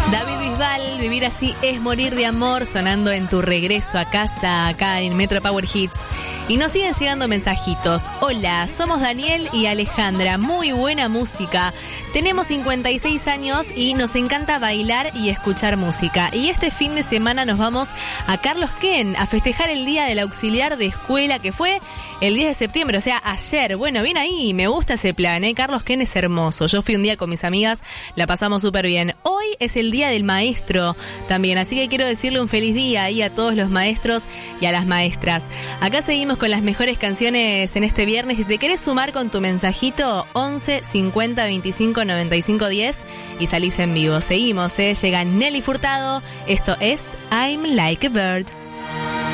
David Bisbal, Vivir así es morir de amor, sonando en tu regreso a casa, acá en Metro Power Hits. Y nos siguen llegando mensajitos. Hola, somos Daniel y Alejandra, muy buena música. Tenemos 56 años y nos encanta bailar y escuchar música. Y este fin de semana nos vamos a Carlos Ken a festejar el Día del Auxiliar de Escuela, que fue el 10 de septiembre, o sea, ayer. Bueno, bien ahí, me gusta ese plan, ¿eh? Carlos Ken es hermoso. Yo fui un día con mis amigas, la pasamos súper bien. Hoy es el Día del Maestro también, así que quiero decirle un feliz día ahí a todos los maestros y a las maestras. Acá seguimos con las mejores canciones en este viernes. Si te querés sumar con tu mensajito, 11 50 25 95 10 y salís en vivo. Seguimos, llega Nelly Furtado. Esto es I'm Like a Bird.